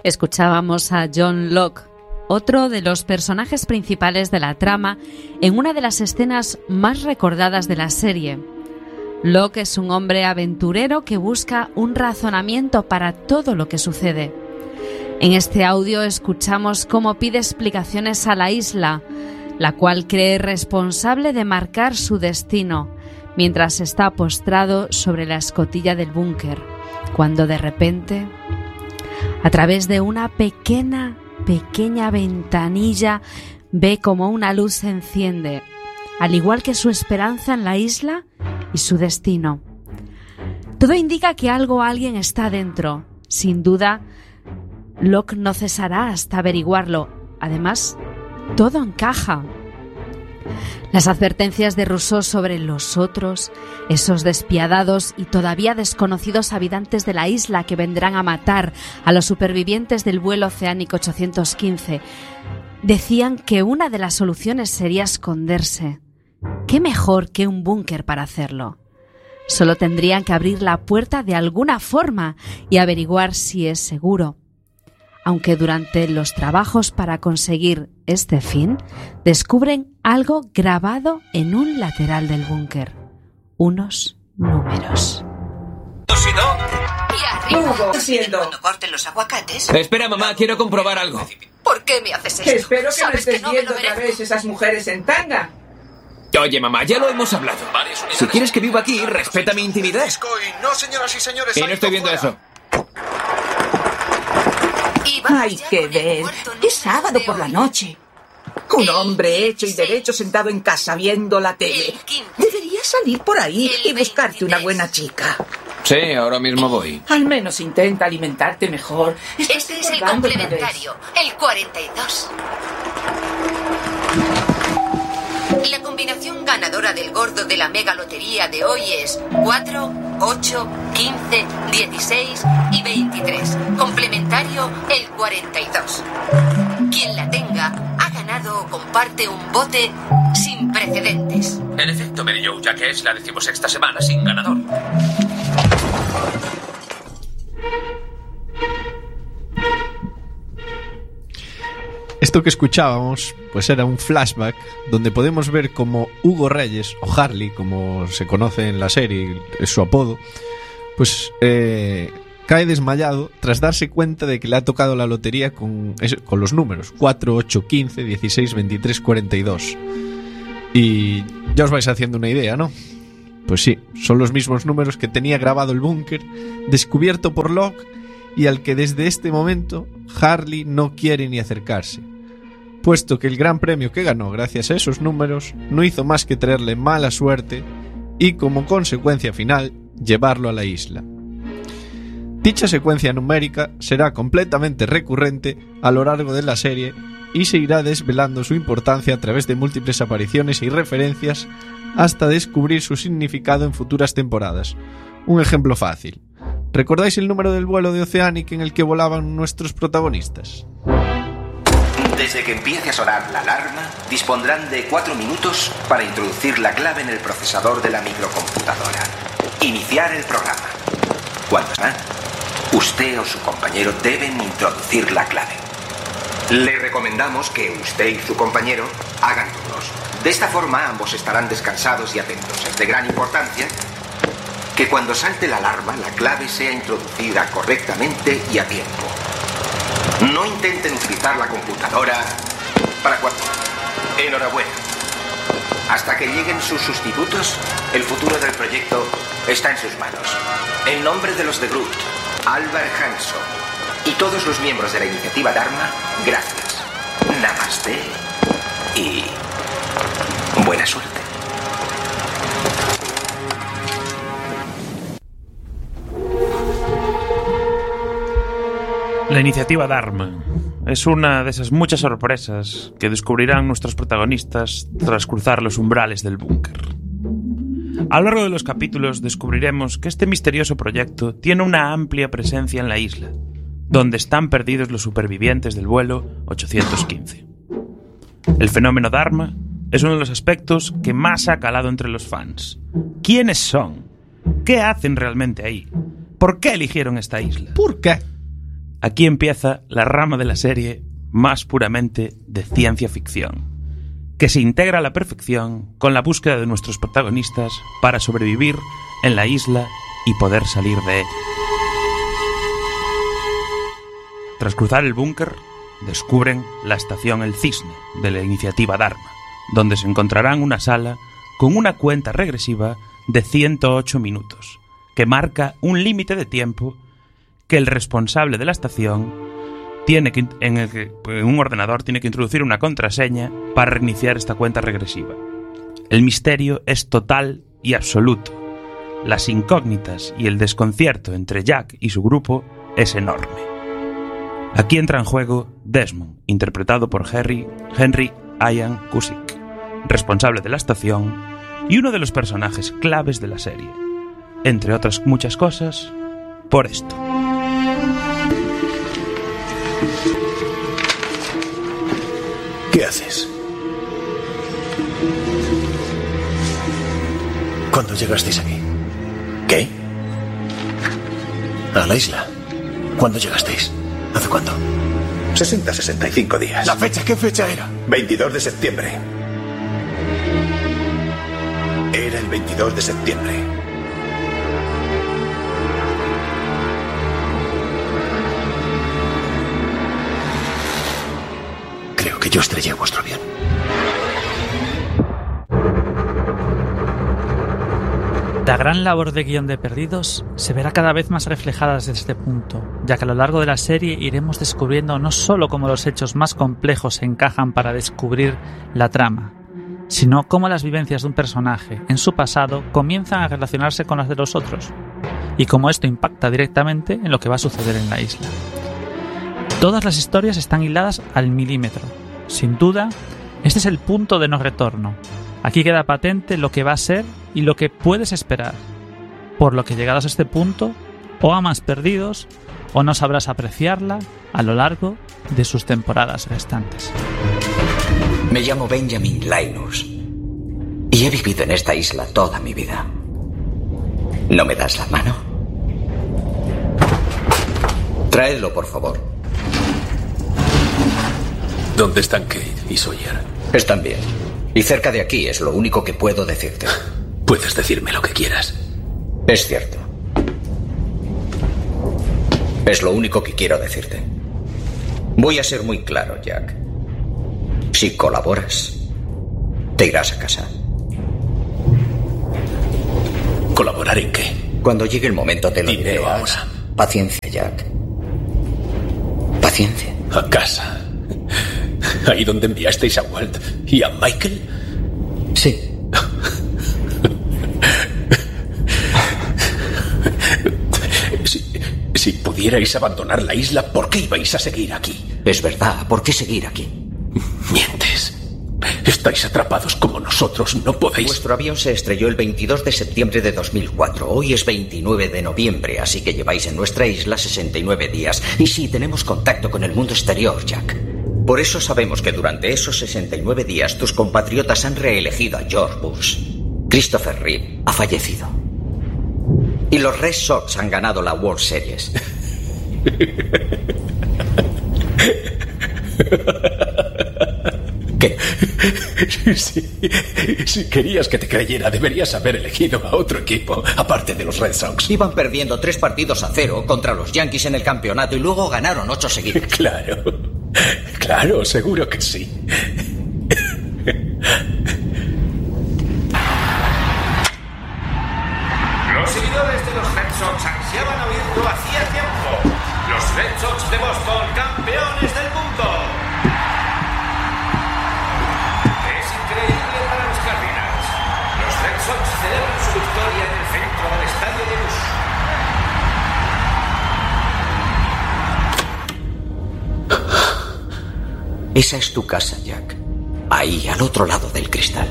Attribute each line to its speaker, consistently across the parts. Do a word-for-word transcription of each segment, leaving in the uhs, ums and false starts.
Speaker 1: Escuchábamos a John Locke, otro de los personajes principales de la trama, en una de las escenas más recordadas de la serie. Locke es un hombre aventurero que busca un razonamiento para todo lo que sucede. En este audio escuchamos cómo pide explicaciones a la isla, la cual cree responsable de marcar su destino, mientras está postrado sobre la escotilla del búnker, cuando de repente, a través de una pequeña, pequeña ventanilla, ve como una luz se enciende, al igual que su esperanza en la isla y su destino. Todo indica que algo o alguien está dentro. Sin duda, Locke no cesará hasta averiguarlo. Además, todo encaja. Las advertencias de Rousseau sobre los otros, esos despiadados y todavía desconocidos habitantes de la isla que vendrán a matar a los supervivientes del vuelo oceánico ochocientos quince, decían que una de las soluciones sería esconderse. ¿Qué mejor que un búnker para hacerlo? Solo tendrían que abrir la puerta de alguna forma y averiguar si es seguro. Aunque durante los trabajos para conseguir este fin, descubren algo grabado en un lateral del búnker. Unos números.
Speaker 2: ¿Si no?
Speaker 3: Y arriba.
Speaker 4: Hugo, haciendo.
Speaker 3: Cuando corten los aguacates.
Speaker 2: Espera, mamá, quiero comprobar algo.
Speaker 3: ¿Por qué me haces esto?
Speaker 4: Espero que no
Speaker 3: ¿Sabes
Speaker 4: estés
Speaker 3: que no me
Speaker 4: viendo
Speaker 3: lo
Speaker 4: otra
Speaker 3: merezco?
Speaker 4: vez esas mujeres en tanga.
Speaker 2: Oye, mamá, ya lo hemos hablado. Si quieres que viva aquí, respeta mi intimidad.
Speaker 5: No, señoras y señores.
Speaker 2: Y no estoy viendo eso.
Speaker 3: Y vamos
Speaker 4: Hay
Speaker 3: ya
Speaker 4: que
Speaker 3: con el
Speaker 4: ver.
Speaker 3: muerto número
Speaker 4: Es sábado
Speaker 3: de
Speaker 4: por la
Speaker 3: hoy.
Speaker 4: noche. Un hombre hecho y derecho sentado en casa viendo la tele.
Speaker 3: El quince.
Speaker 4: Deberías salir por ahí
Speaker 3: El
Speaker 4: y buscarte una
Speaker 3: veintitrés.
Speaker 4: buena chica.
Speaker 2: Sí, ahora mismo voy.
Speaker 4: Al menos intenta alimentarte mejor. Estoy
Speaker 3: Este es el
Speaker 4: engordando otra vez.
Speaker 3: complementario, el cuarenta y dos. La combinación ganadora del gordo de la mega lotería de hoy es cuatro, ocho, quince, dieciséis y veintitrés. Complementario, el cuarenta y dos. Quien la tenga ha ganado o comparte un bote sin precedentes.
Speaker 6: En efecto, Mary Jo, ya que es la decimosexta semana sin ganador.
Speaker 7: Esto que escuchábamos pues era un flashback donde podemos ver como Hugo Reyes, o Harley como se conoce en la serie, es su apodo, pues eh, cae desmayado tras darse cuenta de que le ha tocado la lotería con, con los números cuatro, ocho, quince, dieciséis, veintitrés, cuarenta y dos. Y ya os vais haciendo una idea, ¿no? Pues sí, son los mismos números que tenía grabado el búnker, descubierto por Locke, y al que desde este momento Harley no quiere ni acercarse, puesto que el gran premio que ganó gracias a esos números no hizo más que traerle mala suerte y, como consecuencia final, llevarlo a la isla. Dicha secuencia numérica será completamente recurrente a lo largo de la serie y se irá desvelando su importancia a través de múltiples apariciones y referencias hasta descubrir su significado en futuras temporadas. Un ejemplo fácil. ¿Recordáis el número del vuelo de Oceanic en el que volaban nuestros protagonistas?
Speaker 8: Desde que empiece a sonar la alarma, dispondrán de cuatro minutos para introducir la clave en el procesador de la microcomputadora. Iniciar el programa. Cuando suena, usted o su compañero deben introducir la clave. Le recomendamos que usted y su compañero hagan turnos. De esta forma ambos estarán descansados y atentos. Es de gran importancia que cuando salte la alarma la clave sea introducida correctamente y a tiempo. No intenten utilizar la computadora para cuando... Enhorabuena. Hasta que lleguen sus sustitutos, el futuro del proyecto está en sus manos. En nombre de los de Groot, Albert Hanson y todos los miembros de la iniciativa Dharma, gracias. Namaste y buena suerte.
Speaker 9: La iniciativa Dharma es una de esas muchas sorpresas que descubrirán nuestros protagonistas tras cruzar los umbrales del búnker. A lo largo de los capítulos descubriremos que este misterioso proyecto tiene una amplia presencia en la isla, donde están perdidos los supervivientes del vuelo ochocientos quince. El fenómeno Dharma es uno de los aspectos que más ha calado entre los fans. ¿Quiénes son? ¿Qué hacen realmente ahí? ¿Por qué eligieron esta isla?
Speaker 7: ¿Por qué?
Speaker 9: aquí empieza la rama de la serie más puramente de ciencia ficción, que se integra a la perfección con la búsqueda de nuestros protagonistas para sobrevivir en la isla y poder salir de ella. Tras cruzar el búnker, descubren la estación El Cisne de la iniciativa Dharma, donde se encontrarán una sala con una cuenta regresiva de ciento ocho minutos, que marca un límite de tiempo que el responsable de la estación tiene que, en, el que, en un ordenador tiene que introducir una contraseña para reiniciar esta cuenta regresiva. El misterio es total y absoluto. Las incógnitas y el desconcierto entre Jack y su grupo es enorme. Aquí entra en juego Desmond, interpretado por Henry, Henry Ian Cusick, responsable de la estación y uno de los personajes claves de la serie. Entre otras muchas cosas, por esto.
Speaker 5: ¿Qué haces? ¿Cuándo llegasteis aquí? ¿Qué? A la isla. ¿Cuándo llegasteis? ¿Hace cuánto?
Speaker 10: sesenta a sesenta y cinco días.
Speaker 5: ¿La fecha? ¿Qué fecha era?
Speaker 10: veintidós de septiembre. Era el veintidós de septiembre.
Speaker 5: Creo que yo estrellé vuestro avión.
Speaker 11: La gran labor de guión de Perdidos se verá cada vez más reflejada desde este punto, ya que a lo largo de la serie iremos descubriendo no solo cómo los hechos más complejos se encajan para descubrir la trama, sino cómo las vivencias de un personaje en su pasado comienzan a relacionarse con las de los otros, y cómo esto impacta directamente en lo que va a suceder en la isla. Todas las historias están hiladas al milímetro. Sin duda, este es el punto de no retorno. Aquí queda patente lo que va a ser y lo que puedes esperar, por lo que llegados a este punto, o amas Perdidos o no sabrás apreciarla a lo largo de sus temporadas restantes.
Speaker 3: Me llamo Benjamin Linus y he vivido en esta isla toda mi vida. ¿No me das la mano? Traedlo, por favor.
Speaker 5: ¿Dónde están Kate y Sawyer?
Speaker 3: Están bien. Y cerca de aquí es lo único que puedo decirte.
Speaker 5: Puedes decirme lo que quieras.
Speaker 3: Es cierto. Es lo único que quiero decirte. Voy a ser muy claro, Jack. Si colaboras, te irás a casa.
Speaker 5: ¿Colaborar en qué?
Speaker 3: Cuando llegue el momento te lo diré.
Speaker 5: Dímelo ahora.
Speaker 3: Paciencia, Jack. Paciencia.
Speaker 5: A casa. ¿Ahí donde enviasteis a Walt y a Michael?
Speaker 3: Sí.
Speaker 5: si, si pudierais abandonar la isla, ¿por qué ibais a seguir aquí?
Speaker 3: Es verdad, ¿por qué seguir aquí?
Speaker 5: Mientes. Estáis atrapados como nosotros, no podéis...
Speaker 3: Vuestro avión se estrelló el veintidós de septiembre de dos mil cuatro. Hoy es veintinueve de noviembre, así que lleváis en nuestra isla sesenta y nueve días. Y sí, tenemos contacto con el mundo exterior, Jack. Por eso sabemos que durante esos sesenta y nueve días tus compatriotas han reelegido a George Bush. Christopher Reeve ha fallecido. Y los Red Sox han ganado la World Series. ¿Qué?
Speaker 5: Si, si querías que te creyera, deberías haber elegido a otro equipo, aparte de los Red Sox.
Speaker 3: Iban perdiendo tres partidos a cero contra los Yankees en el campeonato y luego ganaron ocho seguidos.
Speaker 5: Claro, claro, seguro que sí.
Speaker 6: Los seguidores de los Red Sox ansiaban oírlo hacía tiempo. Los Red Sox de Boston, campeones del mundo. Es increíble para los Cardinals. Los Red Sox celebran su victoria en el centro del estadio de Busch.
Speaker 3: Esa es tu casa, Jack. Ahí, al otro lado del cristal.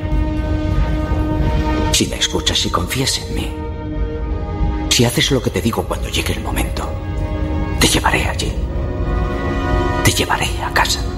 Speaker 3: Si me escuchas y confías en mí, si haces lo que te digo cuando llegue el momento, te llevaré allí. Te llevaré a casa.